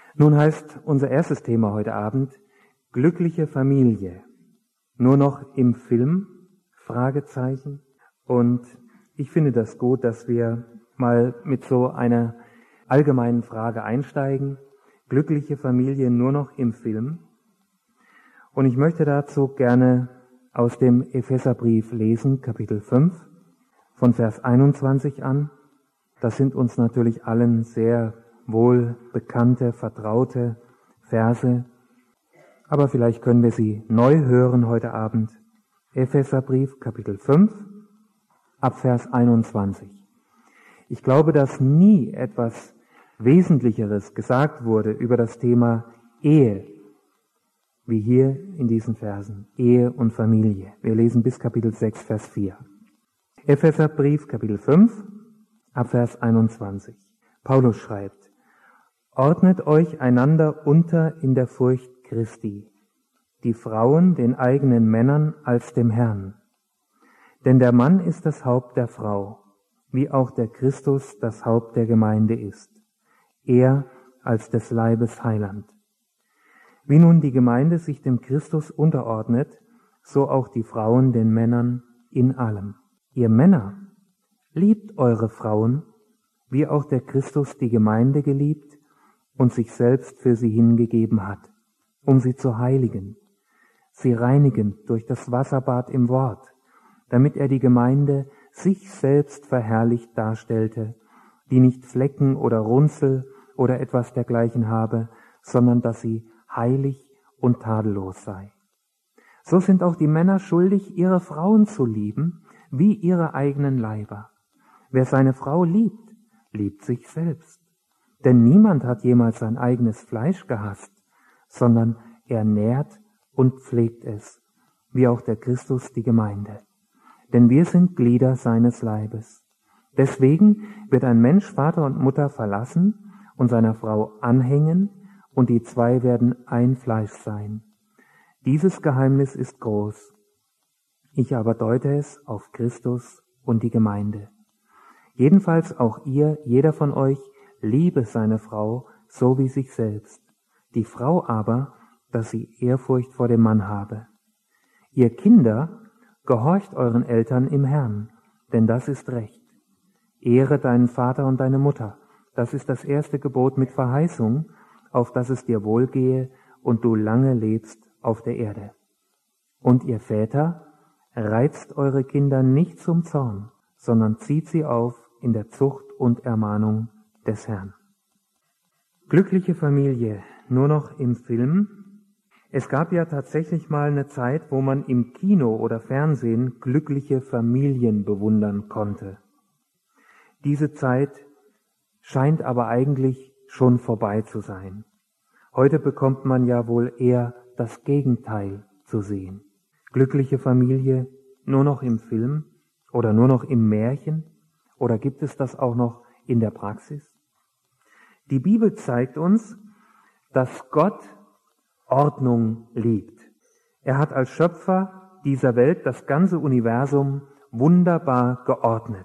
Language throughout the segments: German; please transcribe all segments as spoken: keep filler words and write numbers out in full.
Nun heißt unser erstes Thema heute Abend glückliche Familie. Nur noch im Film? Fragezeichen. Und ich finde das gut, dass wir mal mit so einer allgemeinen Frage einsteigen. Glückliche Familie nur noch im Film? Und ich möchte dazu gerne aus dem Epheserbrief lesen, Kapitel fünf, von Vers einundzwanzig an. Das sind uns natürlich allen sehr wohl bekannte, vertraute Verse. Aber vielleicht können wir sie neu hören heute Abend. Epheserbrief, Kapitel fünf, ab Vers einundzwanzig. Ich glaube, dass nie etwas Wesentlicheres gesagt wurde über das Thema Ehe, wie hier in diesen Versen, Ehe und Familie. Wir lesen bis Kapitel sechs, Vers vier. Epheserbrief, Kapitel fünf, ab Vers einundzwanzig. Paulus schreibt: Ordnet euch einander unter in der Furcht Christi, die Frauen den eigenen Männern als dem Herrn. Denn der Mann ist das Haupt der Frau, wie auch der Christus das Haupt der Gemeinde ist, er als des Leibes Heiland. Wie nun die Gemeinde sich dem Christus unterordnet, so auch die Frauen den Männern in allem. Ihr Männer, liebt eure Frauen, wie auch der Christus die Gemeinde geliebt und sich selbst für sie hingegeben hat, um sie zu heiligen, sie reinigen durch das Wasserbad im Wort, damit er die Gemeinde sich selbst verherrlicht darstellte, die nicht Flecken oder Runzel oder etwas dergleichen habe, sondern dass sie heilig und tadellos sei. So sind auch die Männer schuldig, ihre Frauen zu lieben, wie ihre eigenen Leiber. Wer seine Frau liebt, liebt sich selbst. Denn niemand hat jemals sein eigenes Fleisch gehasst, sondern er nährt und pflegt es, wie auch der Christus die Gemeinde. Denn wir sind Glieder seines Leibes. Deswegen wird ein Mensch Vater und Mutter verlassen und seiner Frau anhängen, und die zwei werden ein Fleisch sein. Dieses Geheimnis ist groß. Ich aber deute es auf Christus und die Gemeinde. Jedenfalls auch ihr, jeder von euch, liebe seine Frau so wie sich selbst. Die Frau aber, dass sie Ehrfurcht vor dem Mann habe. Ihr Kinder, gehorcht euren Eltern im Herrn, denn das ist Recht. Ehre deinen Vater und deine Mutter. Das ist das erste Gebot mit Verheißung, auf dass es dir wohlgehe und du lange lebst auf der Erde. Und ihr Väter, reizt eure Kinder nicht zum Zorn, sondern zieht sie auf in der Zucht und Ermahnung des Herrn. Glückliche Familie, nur noch im Film. Es gab ja tatsächlich mal eine Zeit, wo man im Kino oder Fernsehen glückliche Familien bewundern konnte. Diese Zeit scheint aber eigentlich schon vorbei zu sein. Heute bekommt man ja wohl eher das Gegenteil zu sehen. Glückliche Familie nur noch im Film oder nur noch im Märchen? Oder gibt es das auch noch in der Praxis? Die Bibel zeigt uns, dass Gott Ordnung liebt. Er hat als Schöpfer dieser Welt das ganze Universum wunderbar geordnet,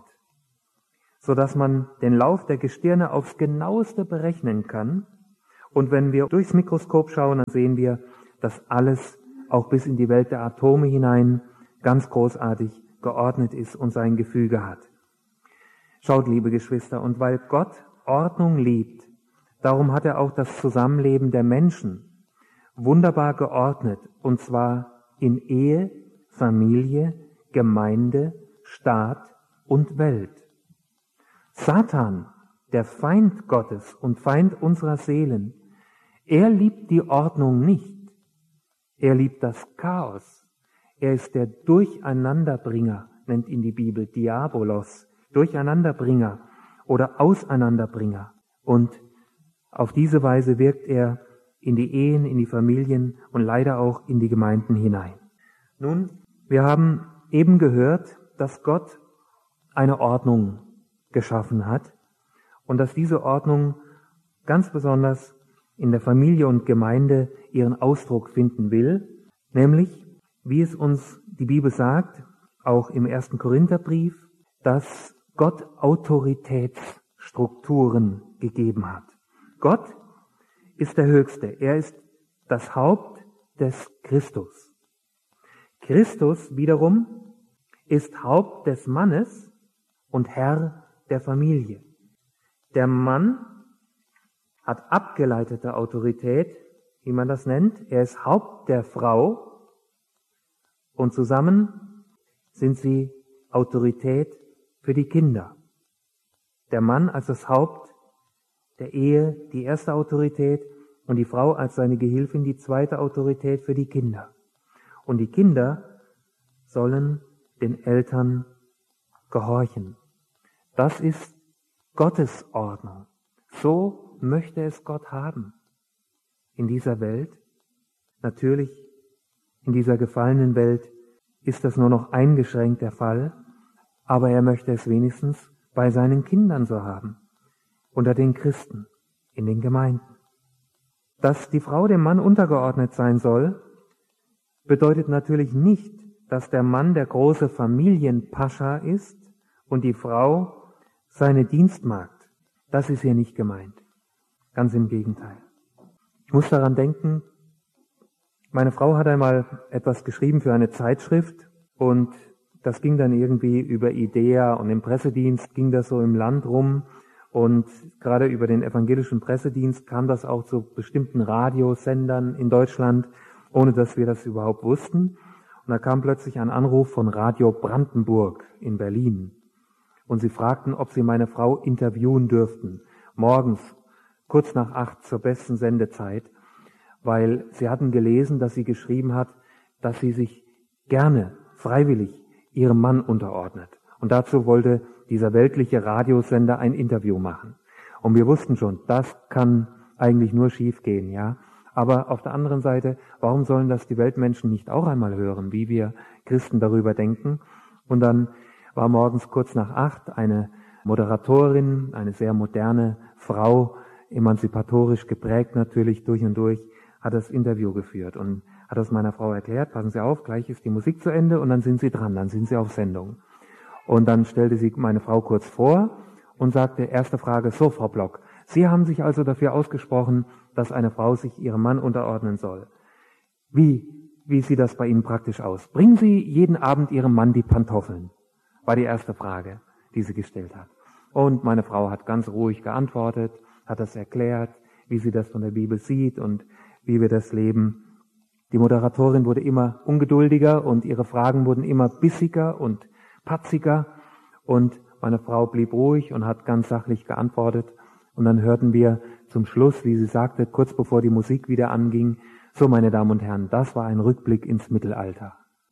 sodass man den Lauf der Gestirne aufs Genaueste berechnen kann. Und wenn wir durchs Mikroskop schauen, dann sehen wir, dass alles auch bis in die Welt der Atome hinein ganz großartig geordnet ist und sein Gefüge hat. Schaut, liebe Geschwister, und weil Gott Ordnung liebt, darum hat er auch das Zusammenleben der Menschen wunderbar geordnet, und zwar in Ehe, Familie, Gemeinde, Staat und Welt. Satan, der Feind Gottes und Feind unserer Seelen, er liebt die Ordnung nicht. Er liebt das Chaos. Er ist der Durcheinanderbringer, nennt ihn die Bibel, Diabolos, Durcheinanderbringer oder Auseinanderbringer. Und auf diese Weise wirkt er in die Ehen, in die Familien und leider auch in die Gemeinden hinein. Nun, wir haben eben gehört, dass Gott eine Ordnung geschaffen hat und dass diese Ordnung ganz besonders in der Familie und Gemeinde ihren Ausdruck finden will, nämlich, wie es uns die Bibel sagt, auch im ersten Korintherbrief, dass Gott Autoritätsstrukturen gegeben hat. Gott ist der Höchste. Er ist das Haupt des Christus. Christus wiederum ist Haupt des Mannes und Herr der Familie. Der Mann hat abgeleitete Autorität, wie man das nennt. Er ist Haupt der Frau und zusammen sind sie Autorität für die Kinder. Der Mann als das Haupt der Ehe, die erste Autorität, und die Frau als seine Gehilfin, die zweite Autorität für die Kinder. Und die Kinder sollen den Eltern gehorchen. Das ist Gottes Ordnung. So möchte es Gott haben. In dieser Welt, natürlich in dieser gefallenen Welt, ist das nur noch eingeschränkt der Fall, aber er möchte es wenigstens bei seinen Kindern so haben, unter den Christen, in den Gemeinden. Dass die Frau dem Mann untergeordnet sein soll, bedeutet natürlich nicht, dass der Mann der große Familienpascha ist und die Frau seine Dienstmagd. Das ist hier nicht gemeint. Ganz im Gegenteil. Ich muss daran denken, meine Frau hat einmal etwas geschrieben für eine Zeitschrift und das ging dann irgendwie über IDEA und im Pressedienst ging das so im Land rum und gerade über den evangelischen Pressedienst kam das auch zu bestimmten Radiosendern in Deutschland, ohne dass wir das überhaupt wussten. Und da kam plötzlich ein Anruf von Radio Brandenburg in Berlin und sie fragten, ob sie meine Frau interviewen dürften, morgens kurz nach acht zur besten Sendezeit, weil sie hatten gelesen, dass sie geschrieben hat, dass sie sich gerne, freiwillig ihrem Mann unterordnet. Und dazu wollte dieser weltliche Radiosender ein Interview machen. Und wir wussten schon, das kann eigentlich nur schief gehen, ja. Aber auf der anderen Seite, warum sollen das die Weltmenschen nicht auch einmal hören, wie wir Christen darüber denken? Und dann war morgens kurz nach acht eine Moderatorin, eine sehr moderne Frau, emanzipatorisch geprägt natürlich durch und durch, hat das Interview geführt und hat das meiner Frau erklärt, passen Sie auf, gleich ist die Musik zu Ende und dann sind Sie dran, dann sind Sie auf Sendung. Und dann stellte sie meine Frau kurz vor und sagte, erste Frage, so Frau Block, Sie haben sich also dafür ausgesprochen, dass eine Frau sich ihrem Mann unterordnen soll. Wie, wie sieht das bei Ihnen praktisch aus? Bringen Sie jeden Abend Ihrem Mann die Pantoffeln? War die erste Frage, die sie gestellt hat. Und meine Frau hat ganz ruhig geantwortet, hat das erklärt, wie sie das von der Bibel sieht und wie wir das leben. Die Moderatorin wurde immer ungeduldiger und ihre Fragen wurden immer bissiger und patziger und meine Frau blieb ruhig und hat ganz sachlich geantwortet. Und dann hörten wir zum Schluss, wie sie sagte, kurz bevor die Musik wieder anging, so meine Damen und Herren, das war ein Rückblick ins Mittelalter.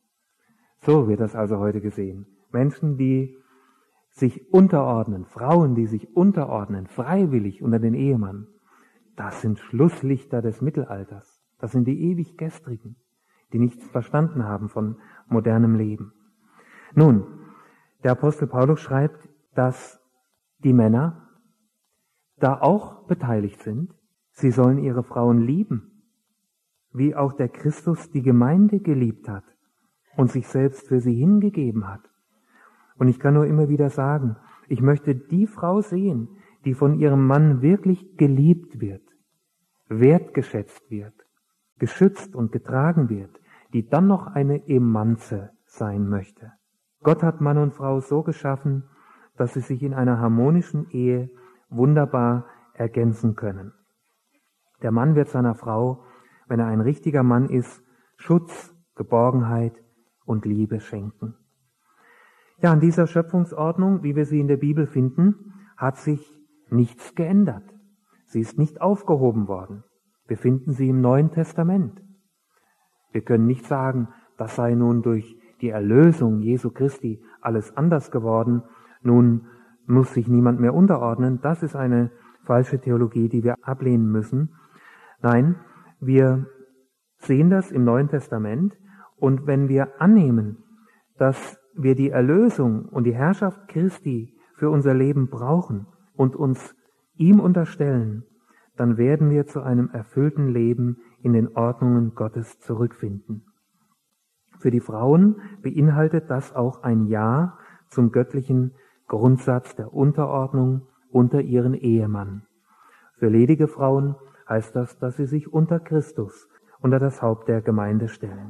So wird das also heute gesehen. Menschen, die sich unterordnen, Frauen, die sich unterordnen, freiwillig unter den Ehemann, das sind Schlusslichter des Mittelalters. Das sind die ewig Gestrigen, die nichts verstanden haben von modernem Leben. Nun, der Apostel Paulus schreibt, dass die Männer da auch beteiligt sind. Sie sollen ihre Frauen lieben, wie auch der Christus die Gemeinde geliebt hat und sich selbst für sie hingegeben hat. Und ich kann nur immer wieder sagen, ich möchte die Frau sehen, die von ihrem Mann wirklich geliebt wird, wertgeschätzt wird, geschützt und getragen wird, die dann noch eine Emanze sein möchte. Gott hat Mann und Frau so geschaffen, dass sie sich in einer harmonischen Ehe wunderbar ergänzen können. Der Mann wird seiner Frau, wenn er ein richtiger Mann ist, Schutz, Geborgenheit und Liebe schenken. Ja, an dieser Schöpfungsordnung, wie wir sie in der Bibel finden, hat sich nichts geändert. Sie ist nicht aufgehoben worden. Wir finden sie im Neuen Testament. Wir können nicht sagen, das sei nun durch die Erlösung Jesu Christi alles anders geworden. Nun muss sich niemand mehr unterordnen. Das ist eine falsche Theologie, die wir ablehnen müssen. Nein, wir sehen das im Neuen Testament. Und wenn wir annehmen, dass wir die Erlösung und die Herrschaft Christi für unser Leben brauchen und uns ihm unterstellen, dann werden wir zu einem erfüllten Leben in den Ordnungen Gottes zurückfinden. Für die Frauen beinhaltet das auch ein Ja zum göttlichen Grundsatz der Unterordnung unter ihren Ehemann. Für ledige Frauen heißt das, dass sie sich unter Christus, unter das Haupt der Gemeinde stellen.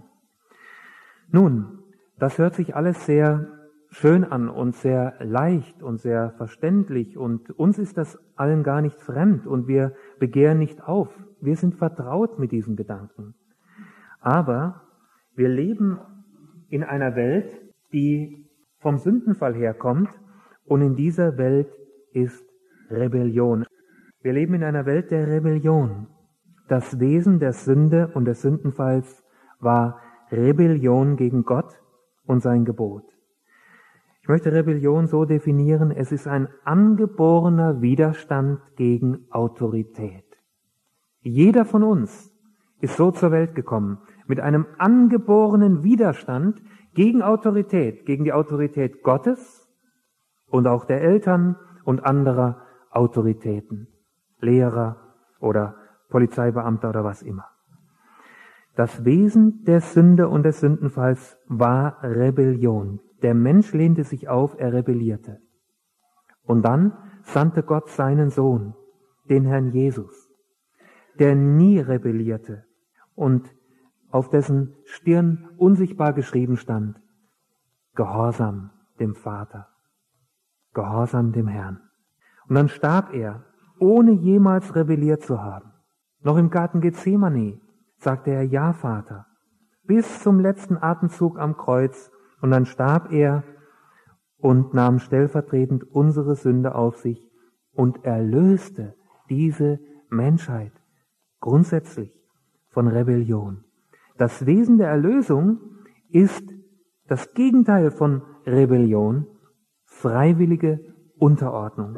Nun, das hört sich alles sehr schön an und sehr leicht und sehr verständlich und uns ist das allen gar nicht fremd und wir begehren nicht auf. Wir sind vertraut mit diesen Gedanken. Aber wir leben in einer Welt, die vom Sündenfall herkommt und in dieser Welt ist Rebellion. Wir leben in einer Welt der Rebellion. Das Wesen der Sünde und des Sündenfalls war Rebellion gegen Gott und sein Gebot. Ich möchte Rebellion so definieren, es ist ein angeborener Widerstand gegen Autorität. Jeder von uns ist so zur Welt gekommen, mit einem angeborenen Widerstand gegen Autorität, gegen die Autorität Gottes und auch der Eltern und anderer Autoritäten, Lehrer oder Polizeibeamter oder was immer. Das Wesen der Sünde und des Sündenfalls war Rebellion. Der Mensch lehnte sich auf, er rebellierte. Und dann sandte Gott seinen Sohn, den Herrn Jesus, der nie rebellierte und auf dessen Stirn unsichtbar geschrieben stand, Gehorsam dem Vater, Gehorsam dem Herrn. Und dann starb er, ohne jemals rebelliert zu haben. Noch im Garten Gethsemane sagte er, ja, Vater, bis zum letzten Atemzug am Kreuz. Und dann starb er und nahm stellvertretend unsere Sünde auf sich und erlöste diese Menschheit grundsätzlich von Rebellion. Das Wesen der Erlösung ist das Gegenteil von Rebellion, freiwillige Unterordnung.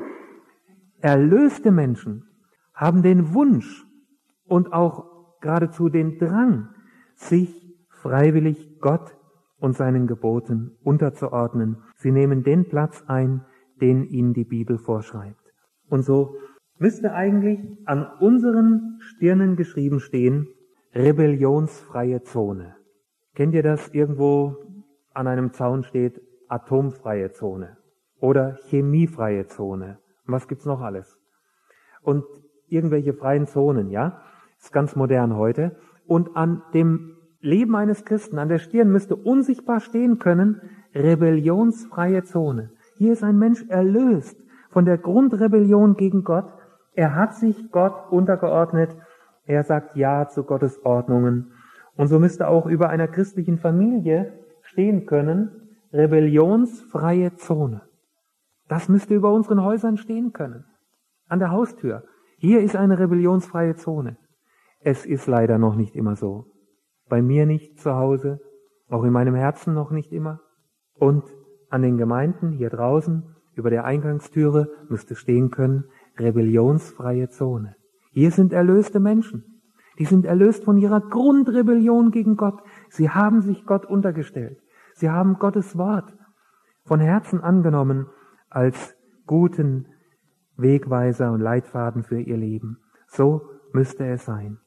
Erlöste Menschen haben den Wunsch und auch geradezu den Drang, sich freiwillig Gott und seinen Geboten unterzuordnen. Sie nehmen den Platz ein, den ihnen die Bibel vorschreibt. Und so müsste eigentlich an unseren Stirnen geschrieben stehen, rebellionsfreie Zone. Kennt ihr das? Irgendwo an einem Zaun steht atomfreie Zone oder chemiefreie Zone. Und was gibt's noch alles? Und irgendwelche freien Zonen, ja? Ist ganz modern heute. Und an dem Leben eines Christen, an der Stirn müsste unsichtbar stehen können, rebellionsfreie Zone. Hier ist ein Mensch erlöst von der Grundrebellion gegen Gott. Er hat sich Gott untergeordnet. Er sagt Ja zu Gottes Ordnungen. Und so müsste auch über einer christlichen Familie stehen können, rebellionsfreie Zone. Das müsste über unseren Häusern stehen können. An der Haustür. Hier ist eine rebellionsfreie Zone. Es ist leider noch nicht immer so. Bei mir nicht zu Hause, auch in meinem Herzen noch nicht immer. Und an den Gemeinden hier draußen, über der Eingangstüre, müsste stehen können, rebellionsfreie Zone. Hier sind erlöste Menschen. Die sind erlöst von ihrer Grundrebellion gegen Gott. Sie haben sich Gott untergestellt. Sie haben Gottes Wort von Herzen angenommen als guten Wegweiser und Leitfaden für ihr Leben. So müsste es sein.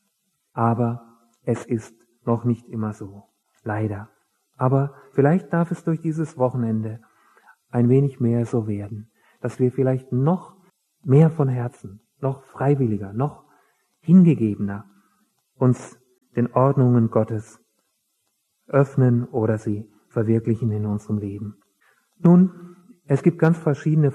Aber es ist noch nicht immer so. Leider. Aber vielleicht darf es durch dieses Wochenende ein wenig mehr so werden, dass wir vielleicht noch mehr von Herzen, noch freiwilliger, noch hingegebener uns den Ordnungen Gottes öffnen oder sie verwirklichen in unserem Leben. Nun, es gibt ganz verschiedene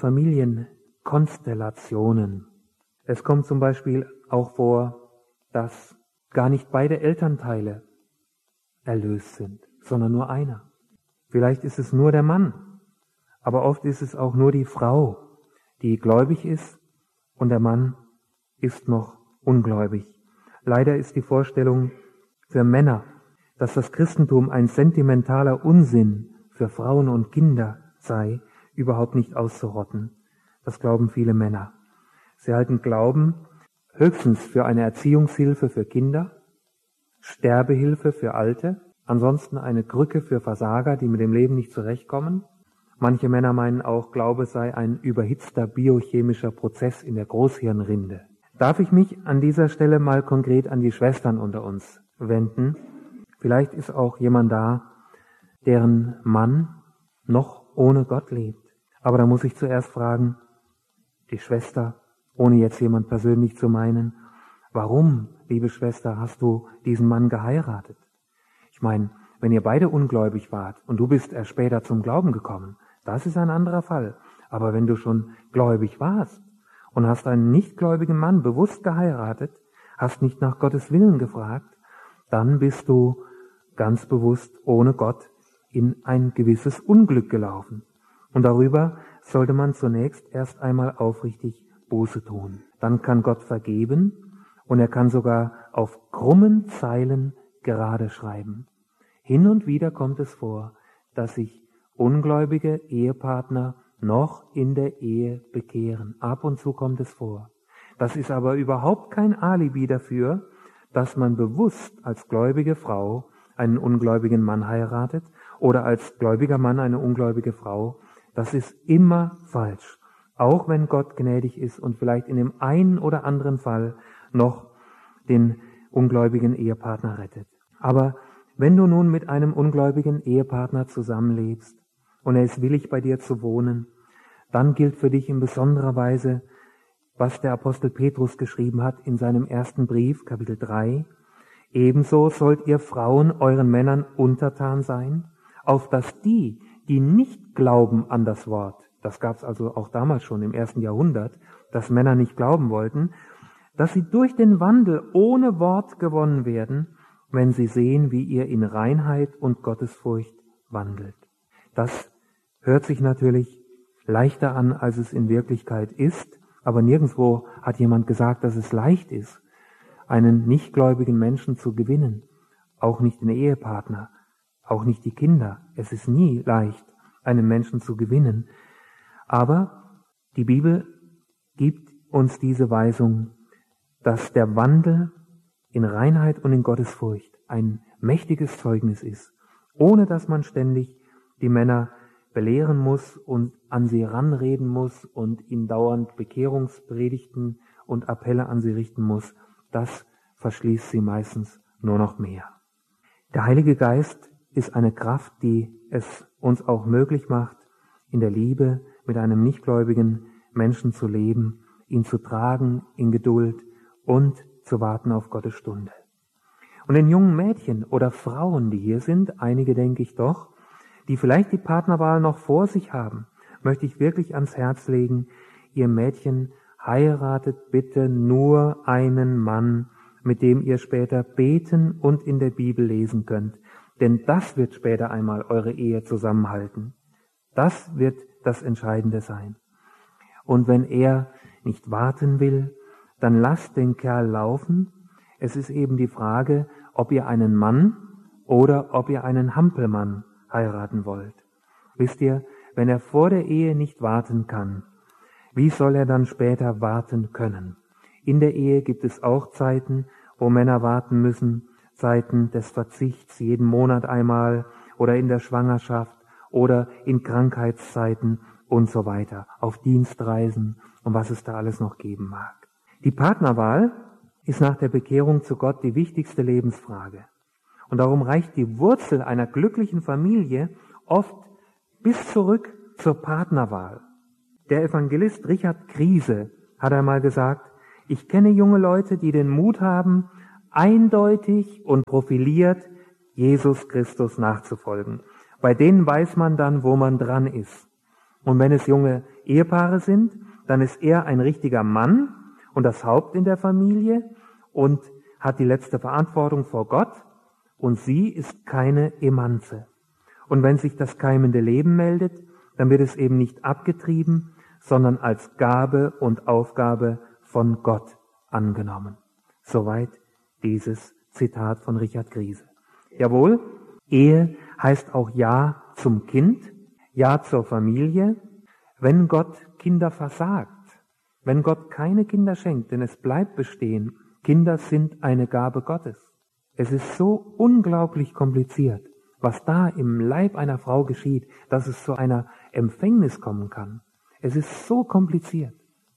Familienkonstellationen. Es kommt zum Beispiel auch vor, dass gar nicht beide Elternteile erlöst sind, sondern nur einer. Vielleicht ist es nur der Mann, aber oft ist es auch nur die Frau, die gläubig ist und der Mann ist noch ungläubig. Leider ist die Vorstellung für Männer, dass das Christentum ein sentimentaler Unsinn für Frauen und Kinder sei, überhaupt nicht auszurotten. Das glauben viele Männer. Sie halten Glauben höchstens für eine Erziehungshilfe für Kinder, Sterbehilfe für Alte, ansonsten eine Krücke für Versager, die mit dem Leben nicht zurechtkommen. Manche Männer meinen auch, Glaube sei ein überhitzter biochemischer Prozess in der Großhirnrinde. Darf ich mich an dieser Stelle mal konkret an die Schwestern unter uns wenden? Vielleicht ist auch jemand da, deren Mann noch ohne Gott lebt. Aber da muss ich zuerst fragen, die Schwester, ohne jetzt jemand persönlich zu meinen, Warum, liebe Schwester, hast du diesen Mann geheiratet? Ich meine, wenn ihr beide ungläubig wart und du bist erst später zum Glauben gekommen, das ist ein anderer Fall. Aber wenn du schon gläubig warst und hast einen nichtgläubigen Mann bewusst geheiratet, hast nicht nach Gottes Willen gefragt, dann bist du ganz bewusst ohne Gott in ein gewisses Unglück gelaufen. Und darüber sollte man zunächst erst einmal aufrichtig Buße tun. Dann kann Gott vergeben und er kann sogar auf krummen Zeilen gerade schreiben. Hin und wieder kommt es vor, dass sich ungläubige Ehepartner noch in der Ehe bekehren. Ab und zu kommt es vor. Das ist aber überhaupt kein Alibi dafür, dass man bewusst als gläubige Frau einen ungläubigen Mann heiratet oder als gläubiger Mann eine ungläubige Frau. Das ist immer falsch. Auch wenn Gott gnädig ist und vielleicht in dem einen oder anderen Fall noch den ungläubigen Ehepartner rettet. Aber wenn du nun mit einem ungläubigen Ehepartner zusammenlebst und er ist willig, bei dir zu wohnen, dann gilt für dich in besonderer Weise, was der Apostel Petrus geschrieben hat in seinem ersten Brief, Kapitel drei. Ebenso sollt ihr Frauen euren Männern untertan sein, auf dass die, die nicht glauben an das Wort, das gab es also auch damals schon im ersten Jahrhundert, dass Männer nicht glauben wollten, dass sie durch den Wandel ohne Wort gewonnen werden, wenn sie sehen, wie ihr in Reinheit und Gottesfurcht wandelt. Das hört sich natürlich leichter an, als es in Wirklichkeit ist, aber nirgendwo hat jemand gesagt, dass es leicht ist, einen nichtgläubigen Menschen zu gewinnen, auch nicht den Ehepartner, auch nicht die Kinder. Es ist nie leicht, einen Menschen zu gewinnen. Aber die Bibel gibt uns diese Weisung, dass der Wandel in Reinheit und in Gottesfurcht ein mächtiges Zeugnis ist, ohne dass man ständig die Männer belehren muss und an sie ranreden muss und ihnen dauernd Bekehrungspredigten und Appelle an sie richten muss. Das verschließt sie meistens nur noch mehr. Der Heilige Geist ist eine Kraft, die es uns auch möglich macht, in der Liebe mit einem nichtgläubigen Menschen zu leben, ihn zu tragen in Geduld und zu warten auf Gottes Stunde. Und den jungen Mädchen oder Frauen, die hier sind, einige denke ich doch, die vielleicht die Partnerwahl noch vor sich haben, möchte ich wirklich ans Herz legen, ihr Mädchen, heiratet bitte nur einen Mann, mit dem ihr später beten und in der Bibel lesen könnt. Denn das wird später einmal eure Ehe zusammenhalten. Das wird das Entscheidende sein. Und wenn er nicht warten will, dann lasst den Kerl laufen. Es ist eben die Frage, ob ihr einen Mann oder ob ihr einen Hampelmann heiraten wollt. Wisst ihr, wenn er vor der Ehe nicht warten kann, wie soll er dann später warten können? In der Ehe gibt es auch Zeiten, wo Männer warten müssen, Zeiten des Verzichts, jeden Monat einmal oder in der Schwangerschaft oder in Krankheitszeiten und so weiter, auf Dienstreisen und was es da alles noch geben mag. Die Partnerwahl ist nach der Bekehrung zu Gott die wichtigste Lebensfrage. Und darum reicht die Wurzel einer glücklichen Familie oft bis zurück zur Partnerwahl. Der Evangelist Richard Kriese hat einmal gesagt, ich kenne junge Leute, die den Mut haben, eindeutig und profiliert Jesus Christus nachzufolgen. Bei denen weiß man dann, wo man dran ist. Und wenn es junge Ehepaare sind, dann ist er ein richtiger Mann und das Haupt in der Familie und hat die letzte Verantwortung vor Gott und sie ist keine Emanze. Und wenn sich das keimende Leben meldet, dann wird es eben nicht abgetrieben, sondern als Gabe und Aufgabe von Gott angenommen. Soweit dieses Zitat von Richard Kriese. Jawohl, Ehe heißt auch Ja zum Kind, Ja zur Familie. Wenn Gott Kinder versagt, wenn Gott keine Kinder schenkt, denn es bleibt bestehen, Kinder sind eine Gabe Gottes. Es ist so unglaublich kompliziert, was da im Leib einer Frau geschieht, dass es zu einer Empfängnis kommen kann. Es ist so kompliziert.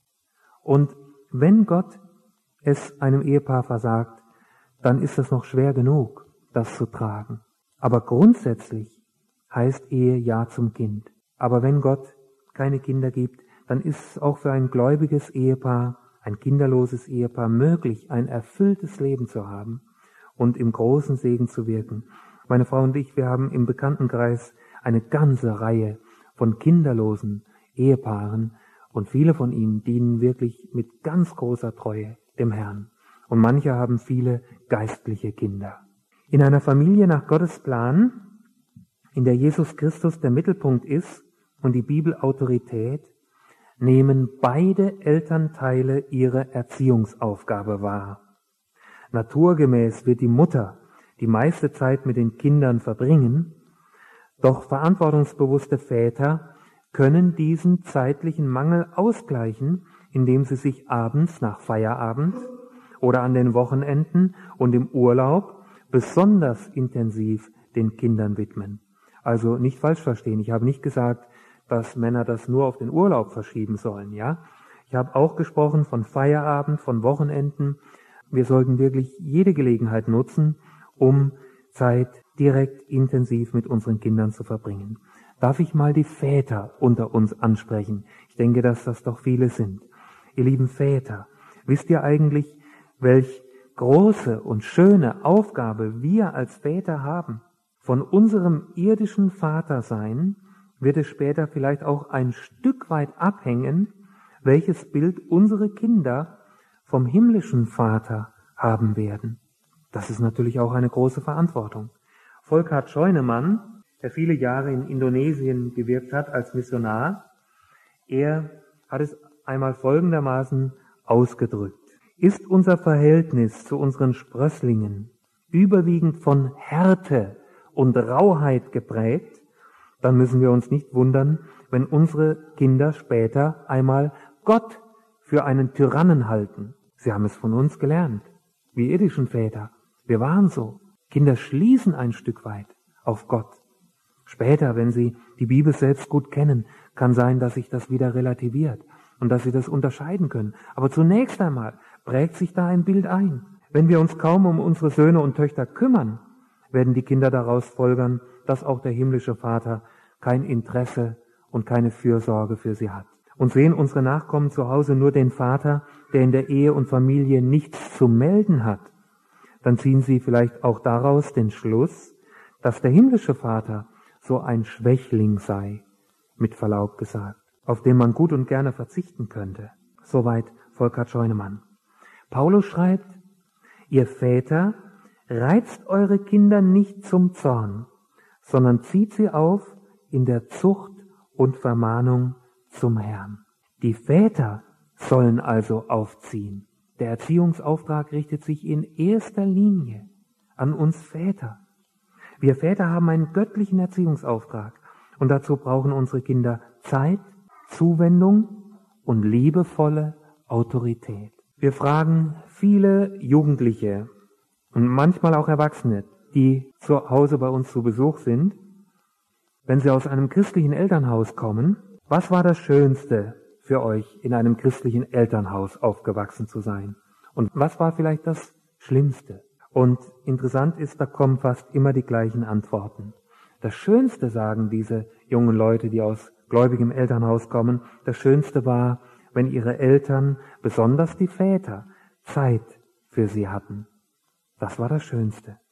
Und wenn Gott es einem Ehepaar versagt, dann ist es noch schwer genug, das zu tragen. Aber grundsätzlich heißt Ehe Ja zum Kind. Aber wenn Gott keine Kinder gibt, dann ist es auch für ein gläubiges Ehepaar ein kinderloses Ehepaar möglich, ein erfülltes Leben zu haben und im großen Segen zu wirken. Meine Frau und ich, wir haben im Bekanntenkreis eine ganze Reihe von kinderlosen Ehepaaren und viele von ihnen dienen wirklich mit ganz großer Treue dem Herrn. Und manche haben viele geistliche Kinder. In einer Familie nach Gottes Plan, in der Jesus Christus der Mittelpunkt ist und die Bibel Autorität, nehmen beide Elternteile ihre Erziehungsaufgabe wahr. Naturgemäß wird die Mutter die meiste Zeit mit den Kindern verbringen, doch verantwortungsbewusste Väter können diesen zeitlichen Mangel ausgleichen, indem sie sich abends nach Feierabend oder an den Wochenenden und im Urlaub besonders intensiv den Kindern widmen. Also nicht falsch verstehen, ich habe nicht gesagt, dass Männer das nur auf den Urlaub verschieben sollen, ja? Ich habe auch gesprochen von Feierabend, von Wochenenden. Wir sollten wirklich jede Gelegenheit nutzen, um Zeit direkt intensiv mit unseren Kindern zu verbringen. Darf ich mal die Väter unter uns ansprechen? Ich denke, dass das doch viele sind. Ihr lieben Väter, wisst ihr eigentlich, welch große und schöne Aufgabe wir als Väter haben? Von unserem irdischen Vatersein wird es später vielleicht auch ein Stück weit abhängen, welches Bild unsere Kinder vom himmlischen Vater haben werden. Das ist natürlich auch eine große Verantwortung. Volkhard Scheunemann, der viele Jahre in Indonesien gewirkt hat als Missionar, er hat es einmal folgendermaßen ausgedrückt. Ist unser Verhältnis zu unseren Sprösslingen überwiegend von Härte und Rauheit geprägt, dann müssen wir uns nicht wundern, wenn unsere Kinder später einmal Gott für einen Tyrannen halten. Sie haben es von uns gelernt, wir irdischen Väter. Wir waren so. Kinder schließen ein Stück weit auf Gott. Später, wenn sie die Bibel selbst gut kennen, kann sein, dass sich das wieder relativiert und dass sie das unterscheiden können. Aber zunächst einmal prägt sich da ein Bild ein. Wenn wir uns kaum um unsere Söhne und Töchter kümmern, werden die Kinder daraus folgern, dass auch der himmlische Vater kein Interesse und keine Fürsorge für sie hat. Und sehen unsere Nachkommen zu Hause nur den Vater, der in der Ehe und Familie nichts zu melden hat, dann ziehen sie vielleicht auch daraus den Schluss, dass der himmlische Vater so ein Schwächling sei, mit Verlaub gesagt, auf den man gut und gerne verzichten könnte. Soweit Volkhard Scheunemann. Paulus schreibt, ihr Väter, reizt eure Kinder nicht zum Zorn, sondern zieht sie auf in der Zucht und Vermahnung zum Herrn. Die Väter sollen also aufziehen. Der Erziehungsauftrag richtet sich in erster Linie an uns Väter. Wir Väter haben einen göttlichen Erziehungsauftrag und dazu brauchen unsere Kinder Zeit, Zuwendung und liebevolle Autorität. Wir fragen viele Jugendliche und manchmal auch Erwachsene, die zu Hause bei uns zu Besuch sind, wenn sie aus einem christlichen Elternhaus kommen, was war das Schönste für euch, in einem christlichen Elternhaus aufgewachsen zu sein? Und was war vielleicht das Schlimmste? Und interessant ist, da kommen fast immer die gleichen Antworten. Das Schönste, sagen diese jungen Leute, die aus gläubigem Elternhaus kommen, das Schönste war, wenn ihre Eltern, besonders die Väter, Zeit für sie hatten. Das war das Schönste.